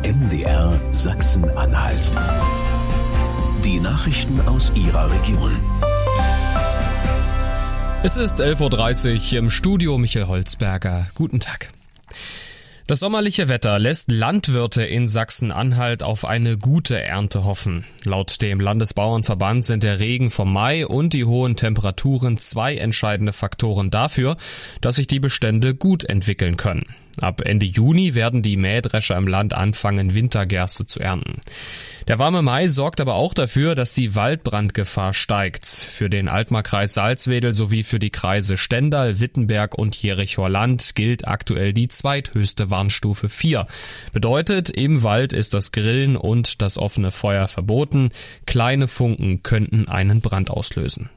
MDR Sachsen-Anhalt. Die Nachrichten aus Ihrer Region. Es ist 11.30 Uhr im Studio Michael Holzberger. Guten Tag. Das sommerliche Wetter lässt Landwirte in Sachsen-Anhalt auf eine gute Ernte hoffen. Laut dem Landesbauernverband sind der Regen vom Mai und die hohen Temperaturen zwei entscheidende Faktoren dafür, dass sich die Bestände gut entwickeln können. Ab Ende Juni werden die Mähdrescher im Land anfangen, Wintergerste zu ernten. Der warme Mai sorgt aber auch dafür, dass die Waldbrandgefahr steigt. Für den Altmarkreis Salzwedel sowie für die Kreise Stendal, Wittenberg und Jerichower Land gilt aktuell die zweithöchste Warnstufe 4. Bedeutet, im Wald ist das Grillen und das offene Feuer verboten. Kleine Funken könnten einen Brand auslösen.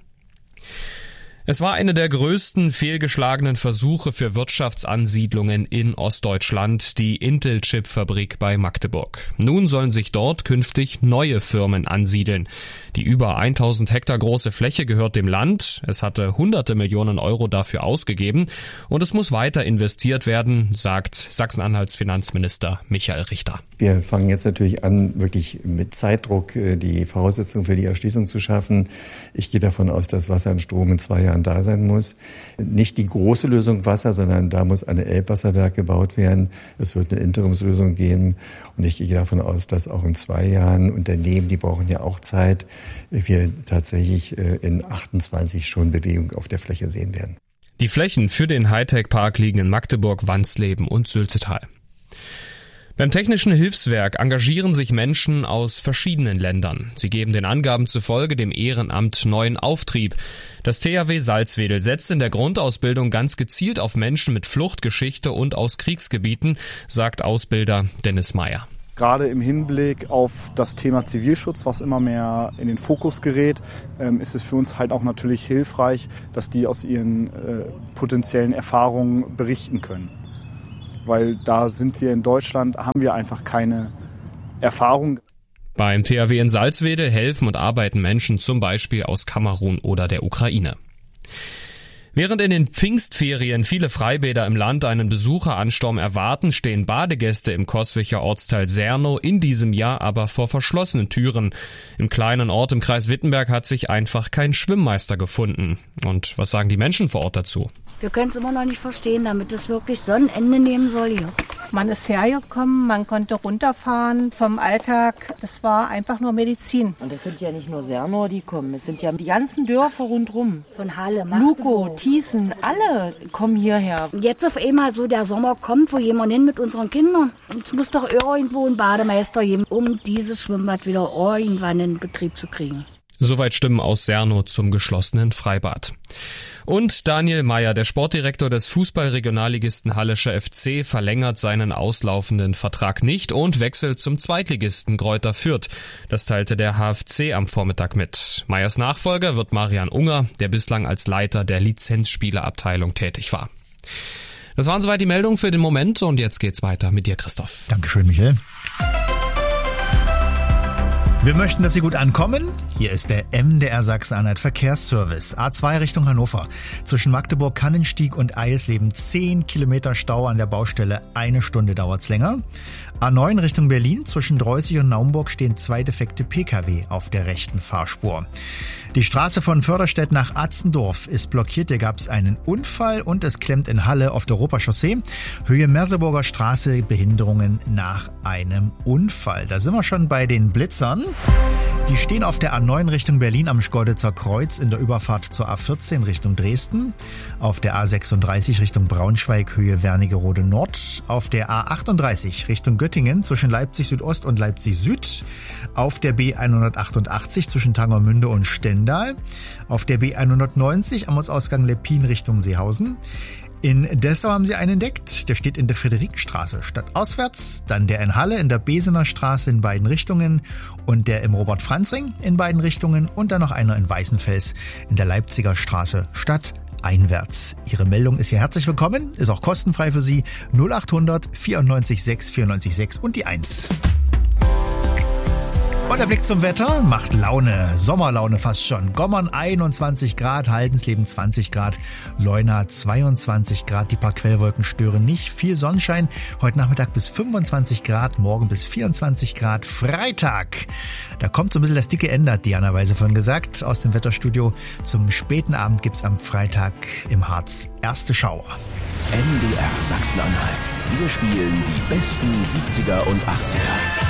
Es war eine der größten fehlgeschlagenen Versuche für Wirtschaftsansiedlungen in Ostdeutschland, die Intel-Chip-Fabrik bei Magdeburg. Nun sollen sich dort künftig neue Firmen ansiedeln. Die über 1000 Hektar große Fläche gehört dem Land. Es hatte hunderte Millionen Euro dafür ausgegeben und es muss weiter investiert werden, sagt Sachsen-Anhalts Finanzminister Michael Richter. Wir fangen jetzt natürlich an, wirklich mit Zeitdruck die Voraussetzungen für die Erschließung zu schaffen. Ich gehe davon aus, dass Wasser und Strom in 2 Jahren da sein muss. Nicht die große Lösung Wasser, sondern da muss ein Elbwasserwerk gebaut werden. Es wird eine Interimslösung geben. Und ich gehe davon aus, dass auch in 2 Jahren Unternehmen, die brauchen ja auch Zeit, wir tatsächlich in 28 schon Bewegung auf der Fläche sehen werden. Die Flächen für den Hightech-Park liegen in Magdeburg, Wansleben und Sülzetal. Beim Technischen Hilfswerk engagieren sich Menschen aus verschiedenen Ländern. Sie geben den Angaben zufolge dem Ehrenamt neuen Auftrieb. Das THW Salzwedel setzt in der Grundausbildung ganz gezielt auf Menschen mit Fluchtgeschichte und aus Kriegsgebieten, sagt Ausbilder Dennis Meyer. Gerade im Hinblick auf das Thema Zivilschutz, was immer mehr in den Fokus gerät, ist es für uns halt auch natürlich hilfreich, dass die aus ihren potenziellen Erfahrungen berichten können. Weil da sind wir in Deutschland, haben wir einfach keine Erfahrung. Beim THW in Salzwedel helfen und arbeiten Menschen zum Beispiel aus Kamerun oder der Ukraine. Während in den Pfingstferien viele Freibäder im Land einen Besucheransturm erwarten, stehen Badegäste im Coswiger Ortsteil Sernow in diesem Jahr aber vor verschlossenen Türen. Im kleinen Ort im Kreis Wittenberg hat sich einfach kein Schwimmmeister gefunden. Und was sagen die Menschen vor Ort dazu? Wir können es immer noch nicht verstehen, damit es wirklich Sonnenende nehmen soll hier. Man ist hergekommen, man konnte runterfahren vom Alltag. Das war einfach nur Medizin. Und das sind ja nicht nur Sernow, die kommen. Es sind ja die ganzen Dörfer rundherum. Von Halle, Lukow, Thiessen, alle kommen hierher. Jetzt auf einmal so der Sommer kommt, wo jemand hin mit unseren Kindern. Und es muss doch irgendwo einen Bademeister geben, um dieses Schwimmbad wieder irgendwann in Betrieb zu kriegen. Soweit Stimmen aus Sernow zum geschlossenen Freibad. Und Daniel Meyer, der Sportdirektor des Fußballregionalligisten Hallischer FC, verlängert seinen auslaufenden Vertrag nicht und wechselt zum Zweitligisten Greuther Fürth. Das teilte der HFC am Vormittag mit. Meyers Nachfolger wird Marian Unger, der bislang als Leiter der Lizenzspielerabteilung tätig war. Das waren soweit die Meldungen für den Moment und jetzt geht's weiter mit dir, Christoph. Dankeschön, Michael. Wir möchten, dass Sie gut ankommen. Hier ist der MDR Sachsen-Anhalt Verkehrsservice. A2 Richtung Hannover. Zwischen Magdeburg-Kannenstieg und Eisleben 10 Kilometer Stau an der Baustelle. 1 Stunde dauert's länger. A9 Richtung Berlin. Zwischen Dreußig und Naumburg stehen 2 defekte Pkw auf der rechten Fahrspur. Die Straße von Förderstedt nach Atzendorf ist blockiert. Hier gab es einen Unfall und es klemmt in Halle auf der Europachaussee. Höhe Merseburger Straße, Behinderungen nach einem Unfall. Da sind wir schon bei den Blitzern. Die stehen auf der A9 Richtung Berlin am Schkeuditzer Kreuz in der Überfahrt zur A14 Richtung Dresden. Auf der A36 Richtung Braunschweig, Höhe Wernigerode Nord. Auf der A38 Richtung Göttingen zwischen Leipzig Südost und Leipzig Süd. Auf der B188 zwischen Tangermünde und Stendal. Auf der B190 am Ortsausgang Leppin Richtung Seehausen. In Dessau haben sie einen entdeckt, der steht in der Friederikenstraße stadtauswärts, dann der in Halle in der Besener Straße in beiden Richtungen und der im Robert-Franz-Ring in beiden Richtungen und dann noch einer in Weißenfels in der Leipziger Straße stadteinwärts. Ihre Meldung ist hier herzlich willkommen, ist auch kostenfrei für Sie, 0800 94 6 94 6 und die 1. Und der Blick zum Wetter macht Laune, Sommerlaune fast schon. Gommern 21 Grad, Haldensleben 20 Grad, Leuna 22 Grad. Die paar Quellwolken stören nicht. Viel Sonnenschein, heute Nachmittag bis 25 Grad, morgen bis 24 Grad. Freitag, da kommt so ein bisschen das dicke Ende, hat Diana Weise von gesagt, aus dem Wetterstudio. Zum späten Abend gibt's am Freitag im Harz erste Schauer. MDR Sachsen-Anhalt. Wir spielen die besten 70er und 80er.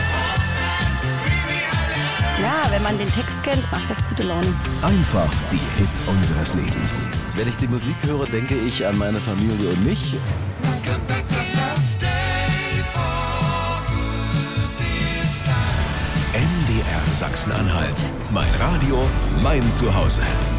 Ja, wenn man den Text kennt, macht das gute Laune. Einfach die Hits unseres Lebens. Wenn ich die Musik höre, denke ich an meine Familie und mich. MDR Sachsen-Anhalt. Mein Radio, mein Zuhause.